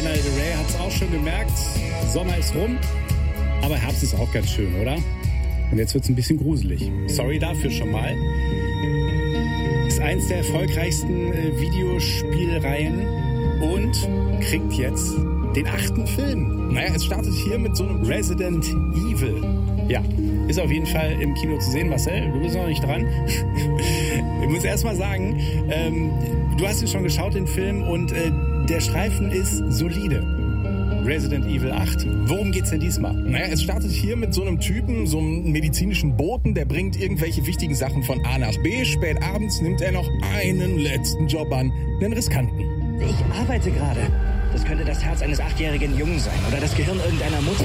Lana Del Rey hat es auch schon gemerkt. Sommer ist rum, aber Herbst ist auch ganz schön, oder? Und jetzt wird es ein bisschen gruselig. Sorry dafür schon mal. Ist eins der erfolgreichsten Videospielreihen und kriegt jetzt den 8. Film. Naja, es startet hier mit so einem Resident Evil. Ja, ist auf jeden Fall im Kino zu sehen. Marcel, du bist noch nicht dran. Ich muss erst mal sagen, du hast ihn schon geschaut, den Film, und der Streifen ist solide. Resident Evil 8. Worum geht's denn diesmal? Naja, es startet hier mit so einem Typen, so einem medizinischen Boten, der bringt irgendwelche wichtigen Sachen von A nach B. Spät abends nimmt er noch einen letzten Job an, einen riskanten. Ich arbeite gerade. Das könnte das Herz eines 8-jährigen Jungen sein oder das Gehirn irgendeiner Mutter.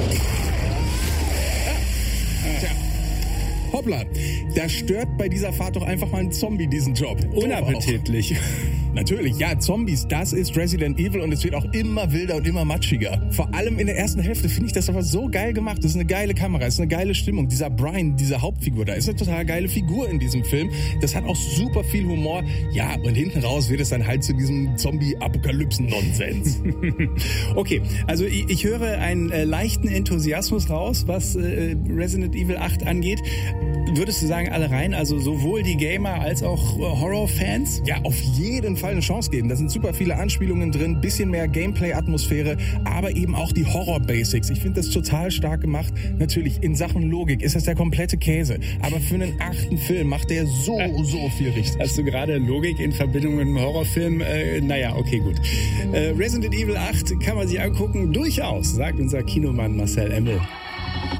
Tja. Hoppla, da stört bei dieser Fahrt doch einfach mal ein Zombie diesen Job. Unappetitlich. Natürlich, ja, Zombies, das ist Resident Evil und es wird auch immer wilder und immer matschiger. Vor allem in der ersten Hälfte finde ich das aber so geil gemacht. Das ist eine geile Kamera, das ist eine geile Stimmung. Dieser Brian, diese Hauptfigur, da ist eine total geile Figur in diesem Film. Das hat auch super viel Humor. Ja, und hinten raus wird es dann halt zu diesem Zombie-Apokalypsen-Nonsens. Okay, also ich höre einen leichten Enthusiasmus raus, was Resident Evil 8 angeht. Würdest du sagen, alle rein? Also sowohl die Gamer als auch Horror-Fans? Ja, auf jeden Fall eine Chance geben. Da sind super viele Anspielungen drin, bisschen mehr Gameplay-Atmosphäre, aber eben auch die Horror-Basics. Ich finde das total stark gemacht. Natürlich, in Sachen Logik ist das der komplette Käse. Aber für einen 8. Film macht der so viel richtig. Hast du gerade Logik in Verbindung mit einem Horrorfilm? Naja, okay, gut. Resident Evil 8 kann man sich angucken. Durchaus, sagt unser Kinomann Marcel Emmel.